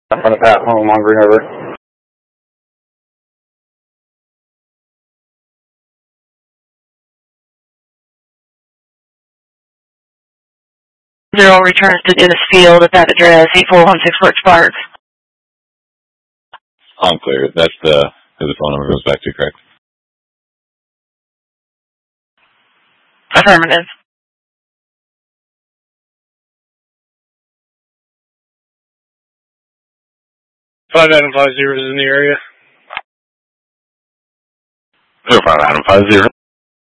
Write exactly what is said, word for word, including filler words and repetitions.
I'm going to pass home on Green River. Zero returns to Dennis Field at that address, eight four one six Birch Park. I'm clear. That's the who the phone number goes back to, correct? Affirmative. Five Adam Five Zero is in the area. Zero five Adam Five Zero.